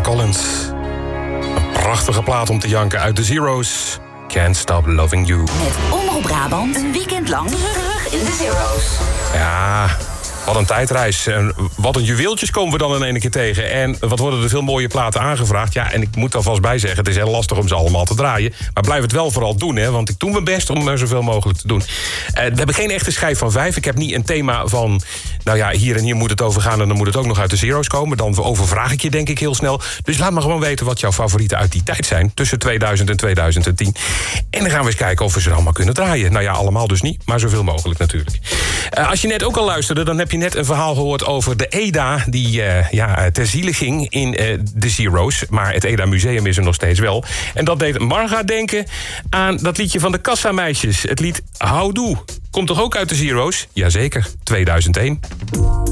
Collins. Een prachtige plaat om te janken uit The Zeros. Can't Stop Loving You. Met Omroep Brabant, een weekend lang terug in The Zeros. Ja, wat een tijdreis. En wat een juweeltjes komen we dan in één keer tegen. En wat worden er veel mooie platen aangevraagd. Ja, en ik moet er alvast bij zeggen, het is heel lastig om ze allemaal te draaien. Maar blijf het wel vooral doen, hè. Want ik doe mijn best om er zoveel mogelijk te doen. We hebben geen echte schijf van 5. Ik heb niet een thema van, nou ja, hier en hier moet het over gaan en dan moet het ook nog uit de Zero's komen. Dan overvraag ik je denk ik heel snel. Dus laat me gewoon weten wat jouw favorieten uit die tijd zijn. Tussen 2000 en 2010. En dan gaan we eens kijken of we ze allemaal kunnen draaien. Nou ja, allemaal dus niet, maar zoveel mogelijk natuurlijk. Als je net ook al luisterde, dan heb je net een verhaal gehoord over de EDA die ter ziele ging in de Zero's. Maar het EDA Museum is er nog steeds wel. En dat deed Marga denken aan dat liedje van de Kassameisjes. Het lied Houdoe. Komt toch ook uit de Zero's? Jazeker, 2001.